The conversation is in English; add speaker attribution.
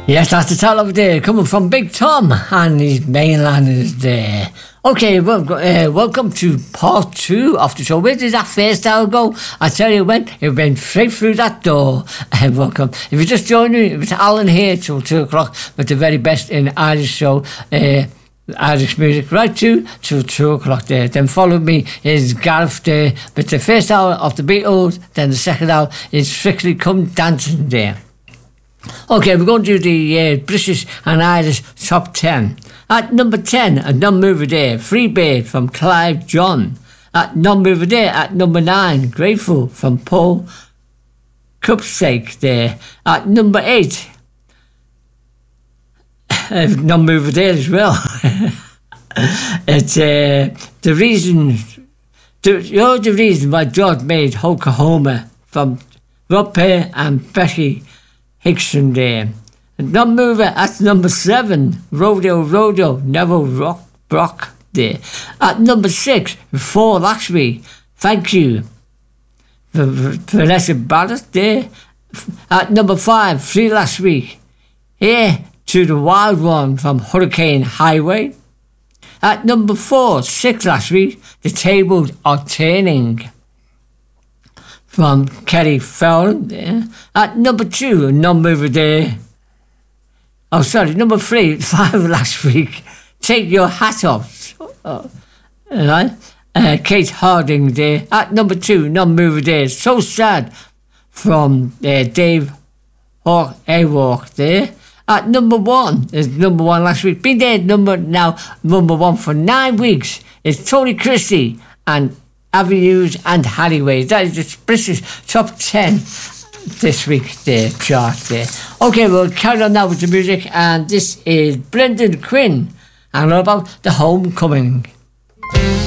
Speaker 1: Yes, that's the title of the day, coming from Big Tom, and his mainland is there. Okay, well, welcome to part 2 of the show. Where did that first hour go? I tell you when, it went straight through that door. Welcome. If you just joined me, it's Alan here till 2 o'clock with the very best in Irish show, Irish music, right till 2 o'clock there. Then follow me is Gareth there with the first hour of the Beatles, then the second hour is Strictly Come Dancing there. Okay, we're going to do the British and Irish top 10. At number 10, a non-mover there, Free Bird from Clive John. At non-mover there, at number 9, Grateful from Paul Cupsake there. At number 8, non-mover there as well. It's the reason why George made Oklahoma from Rob Pear and Becky Hickson there. Non-mover at number 7, Rodeo, Neville Brock there. At number 6, 4 Lakshmi, Thank You, Vanessa Ballard there. At number 5, 3 last week, Here to the Wild One from Hurricane Highway. At number 4, 6 last week, The Tables Are Turning from Kerry Fallon there. At number 2, a non-mover there. Oh, sorry, number 3, 5 last week, Take Your Hat Off. Kate Harding there. At number 2, non-mover there, So Sad from Dave Awalk there. At number 1, is number 1 last week, been there number 1 for 9 weeks, is Tony Christie and Avenues and Alleyways. That is the British top 10 this week there, chart there. Okay, we'll carry on now with the music, and this is Brendan Quinn and all about The Homecoming.